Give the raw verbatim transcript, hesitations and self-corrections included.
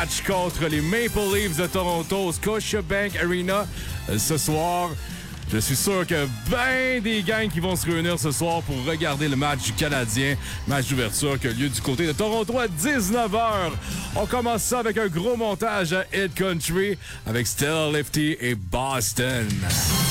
match contre les Maple Leafs de Toronto au Scotiabank Arena euh, ce soir. Je suis sûr que ben des gangs qui vont se réunir ce soir pour regarder le match du Canadien. Match d'ouverture qui a lieu du côté de Toronto à dix-neuf heures. On commence ça avec un gros montage à Hit Country avec Stella Lifty et Boston.